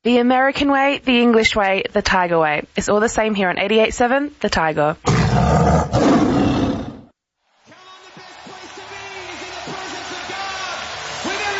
The American way, the English way, the Tiger way. It's all the same here on 88.7 The Tiger.